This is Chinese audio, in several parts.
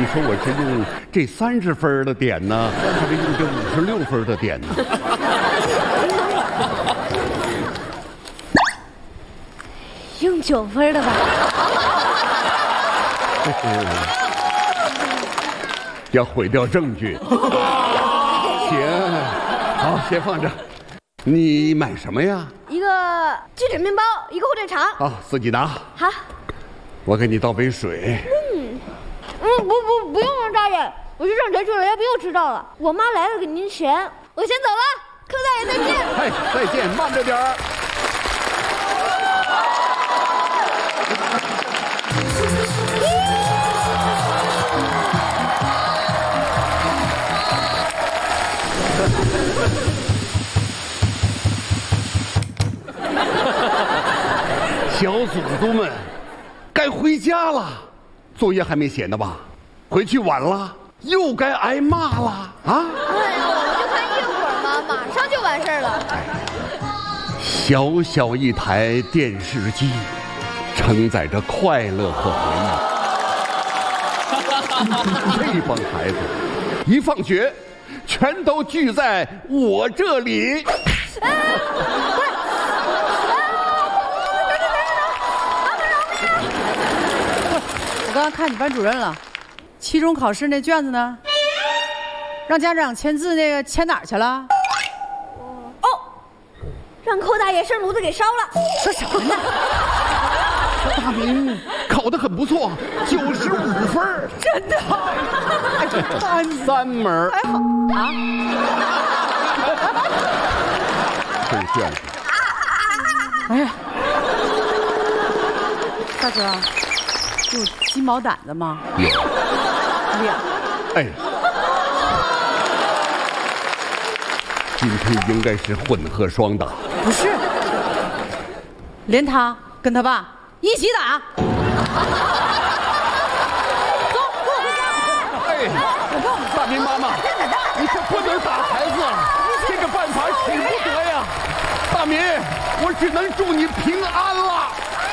你说我是用这30分的点呢，还是用这56分的点呢？ 用9分的吧。 要毁掉证据。行，好，先放着。你买什么呀？ 一个鸡腿面包，一个火腿肠。 啊，自己拿。 好。 我给你倒杯水。 不用了，大人，我去上学去了，要不又迟到了。我妈来了给您钱，我先走了，柯大爷再见。 哎，再见，慢着点儿。小祖宗们，该回家了。作业还没写呢吧？回去晚了又该挨骂了啊！ 哎呀，我们就看一会儿嘛，马上就完事儿了。 小小一台电视机，承载着快乐和回忆。这帮孩子，一放学，全都聚在我这里。 我刚刚看你班主任了，期中考试那卷子呢？让家长签字那个签哪儿去了？ 哦，让寇大爷生炉子给烧了。 说什么呢？ 大明考得很不错，95分， 真的？ 3门还好啊。 这卷子。 哎呀，大哥。有鸡毛掸子吗？ 有 2。 哎，今天应该是混合双打。 不是，连他跟他爸一起打。走，跟我回家。 哎，大明妈妈，你可不能打孩子，这个办法使不得呀。大明，我只能祝你平安了。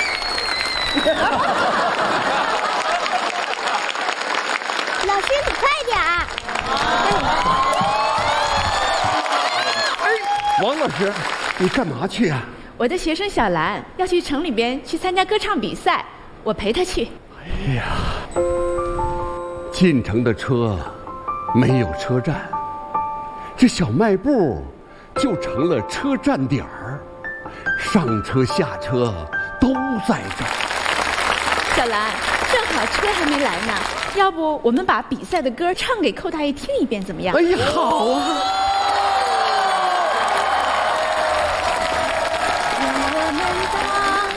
老师，你快点儿！ 哎，王老师，你干嘛去啊？ 我的学生小兰要去城里边去参加歌唱比赛，我陪她去。 哎呀，进城的车没有车站，这小卖部就成了车站点儿，上车下车都在这儿。 小兰，正好车还没来呢，要不我们把比赛的歌唱给寇大爷听一遍，怎么样？ 哎呀，好啊！ 我们